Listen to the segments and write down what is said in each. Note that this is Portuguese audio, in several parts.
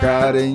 Karen.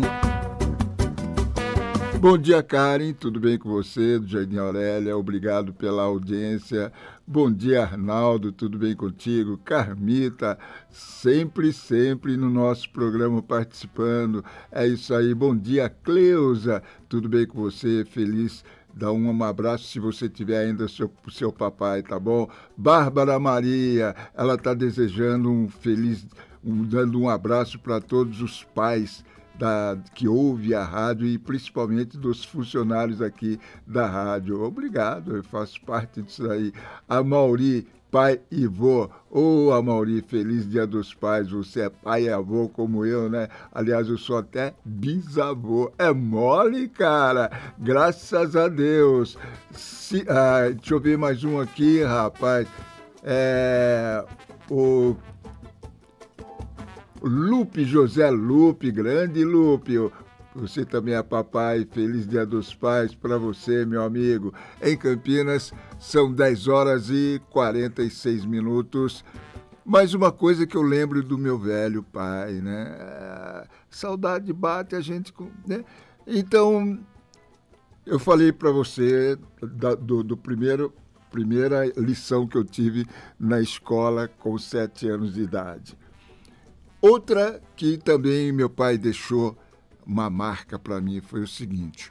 Bom dia, Karen. Tudo bem com você? Do Jardim Aurélia. Obrigado pela audiência. Bom dia, Arnaldo. Tudo bem contigo? Carmita, sempre no nosso programa participando. É isso aí. Bom dia, Cleusa. Tudo bem com você? Feliz. Dá um abraço se você tiver ainda seu papai, tá bom? Bárbara Maria, ela está desejando dando um abraço para todos os pais que ouve a rádio e principalmente dos funcionários aqui da rádio. Obrigado, eu faço parte disso aí. A Mauri, pai e vô. Ô, Amauri, feliz Dia dos Pais. Você é pai e avô como eu, né? Aliás, eu sou até bisavô. É mole, cara? Graças a Deus. Deixa eu ver mais um aqui, rapaz. O Lupe, José Lupe, grande Lupe. Você também é papai, feliz Dia dos Pais para você, meu amigo. Em Campinas, são 10 horas e 46 minutos. Mais uma coisa que eu lembro do meu velho pai, né? Saudade bate a gente, né? Então, eu falei para você do primeira lição que eu tive na escola com 7 anos de idade. Outra que também meu pai deixou uma marca para mim foi o seguinte.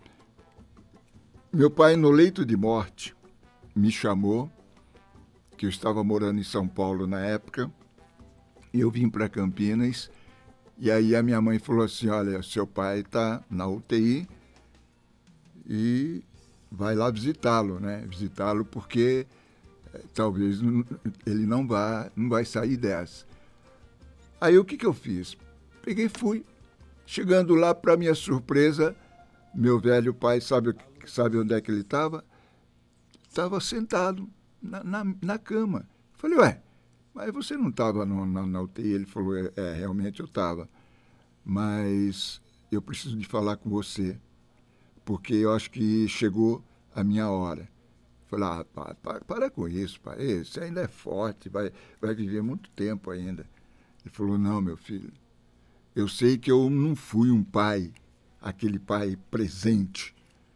Meu pai, no leito de morte, me chamou, que eu estava morando em São Paulo na época, e eu vim para Campinas, e aí a minha mãe falou assim, olha, seu pai está na UTI e vai lá visitá-lo, né? Visitá-lo porque talvez ele não vai sair dessa. Aí o que eu fiz? Peguei e fui. Chegando lá, para minha surpresa, meu velho pai, sabe onde é que ele estava? Estava sentado na cama. Falei, ué, mas você não estava na UTI? Ele falou, realmente eu estava. Mas eu preciso de falar com você, porque eu acho que chegou a minha hora. Falei, para com isso, pai. Você ainda é forte, vai viver muito tempo ainda. Ele falou, não, meu filho, eu sei que eu não fui um pai, aquele pai presente,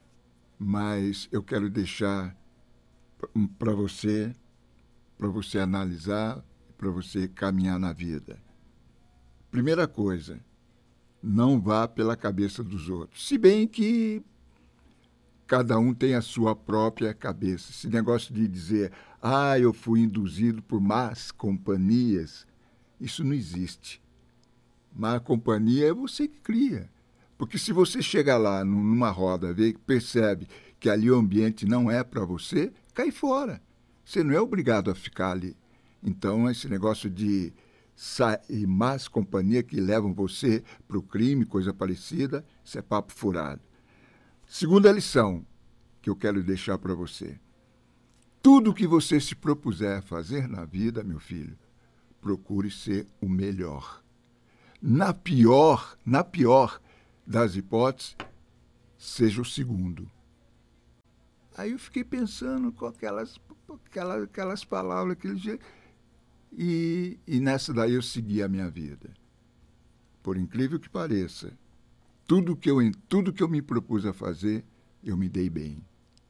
mas eu quero deixar para você analisar, para você caminhar na vida. Primeira coisa, não vá pela cabeça dos outros. Se bem que cada um tem a sua própria cabeça. Esse negócio de dizer, eu fui induzido por más companhias, isso não existe. Má companhia é você que cria. Porque se você chega lá numa roda, percebe que ali o ambiente não é para você, cai fora. Você não é obrigado a ficar ali. Então, esse negócio de más companhia que levam você para o crime, coisa parecida, isso é papo furado. Segunda lição que eu quero deixar para você. Tudo que você se propuser a fazer na vida, meu filho, procure ser o melhor. Na pior das hipóteses, seja o segundo. Aí eu fiquei pensando com aquelas palavras, aquele jeito, e nessa daí eu segui a minha vida. Por incrível que pareça, tudo que eu me propus a fazer, eu me dei bem.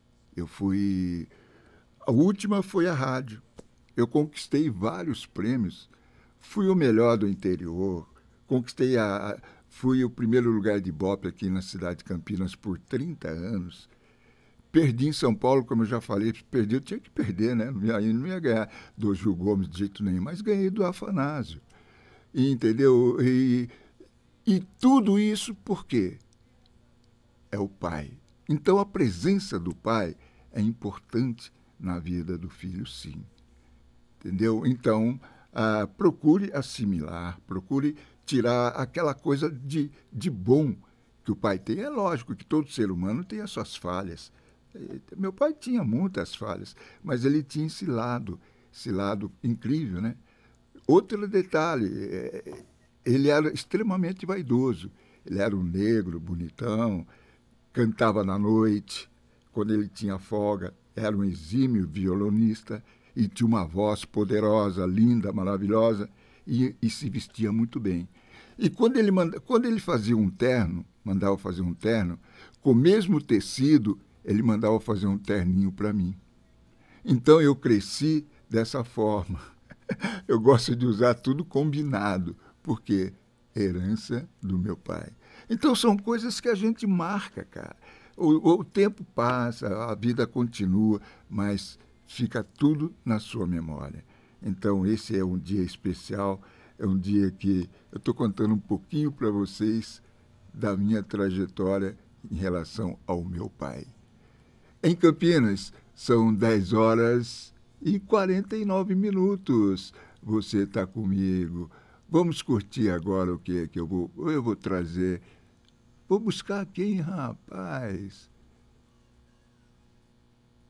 A última foi a rádio. Eu conquistei vários prêmios. Fui o melhor do interior. Fui o primeiro lugar de Ibope aqui na cidade de Campinas por 30 anos. Perdi em São Paulo, como eu já falei, eu tinha que perder, né? Não ia ganhar do Gil Gomes de jeito nenhum, mas ganhei do Afanásio. Entendeu? E tudo isso por quê? É o pai. Então a presença do pai é importante na vida do filho, sim. Entendeu? Então, procure assimilar, procure tirar aquela coisa de bom que o pai tem. É lógico que todo ser humano tem as suas falhas. Meu pai tinha muitas falhas, mas ele tinha esse lado incrível, né? Outro detalhe, ele era extremamente vaidoso. Ele era um negro, bonitão, cantava na noite, quando ele tinha folga, era um exímio violonista e tinha uma voz poderosa, linda, maravilhosa, e se vestia muito bem. E quando ele fazia um terno, mandava fazer um terno, com o mesmo tecido, ele mandava fazer um terninho para mim. Então eu cresci dessa forma. Eu gosto de usar tudo combinado, porque é herança do meu pai. Então são coisas que a gente marca, cara. O tempo passa, a vida continua, mas fica tudo na sua memória. Então esse é um dia especial, é um dia que eu estou contando um pouquinho para vocês da minha trajetória em relação ao meu pai. Em Campinas, são 10 horas e 49 minutos. Você está comigo. Vamos curtir agora o que é que eu vou trazer. Vou buscar quem, rapaz?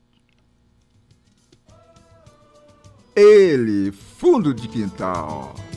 Ele, Fundo de Quintal.